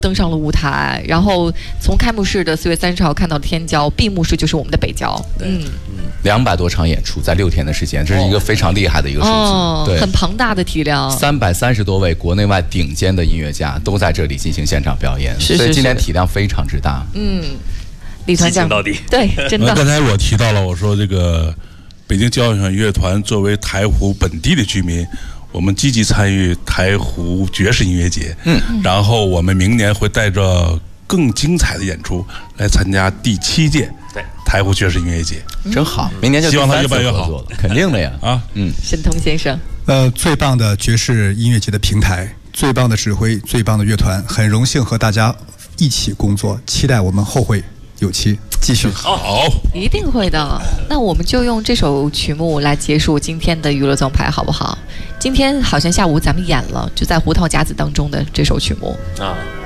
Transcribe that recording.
登上了舞台，然后从开幕式的4月30号看到天骄，闭幕式就是我们的北郊。 200多场演出，在6天的时间，这是一个非常厉害的一个数字，对， 很庞大的体量。 330多位国内外顶尖的音乐家都在这里进行现场表演，所以今天体量非常之大。 李团长到底对，真的。 刚才我提到了，我说这个北京交响乐团作为台湖本地的居民，我们积极参与台湖爵士音乐节。然后我们明年会带着更精彩的演出来参加第7届台湖爵士音乐节。 真好，明年就希望它越办越好了，肯定的呀。 沈腾先生， 最棒的爵士音乐节的平台，最棒的指挥，最棒的乐团，很荣幸和大家一起工作，期待我们后会有期，继续好， 一定会的。那我们就用这首曲目来结束今天的娱乐综排，好不好？今天好像下午咱们演了，就在胡桃夹子当中的这首曲目啊。